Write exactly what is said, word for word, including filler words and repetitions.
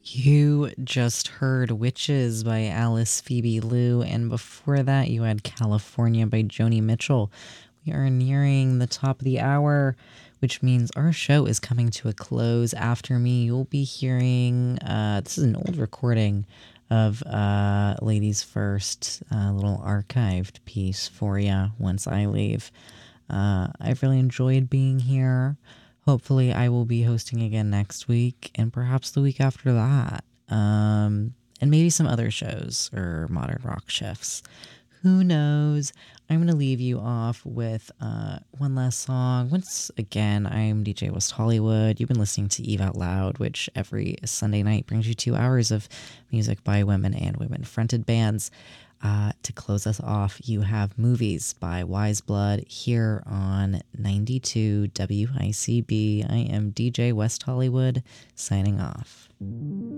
You just heard Witches by Alice Phoebe Liu, and before that, you had California by Joni Mitchell. We are nearing the top of the hour, which means our show is coming to a close. After me, you'll be hearing uh, this is an old recording of uh, Ladies First, a little archived piece for you once I leave. Uh, I've really enjoyed being here. Hopefully, I will be hosting again next week and perhaps the week after that. Um, and maybe some other shows or modern rock shifts. Who knows? I'm going to leave you off with uh, one last song. Once again, I'm D J West Hollywood. You've been listening to Eve Out Loud, which every Sunday night brings you two hours of music by women and women fronted bands. Uh, to close us off, you have Movies by Wise Blood here on ninety-two W I C B. I am D J West Hollywood signing off.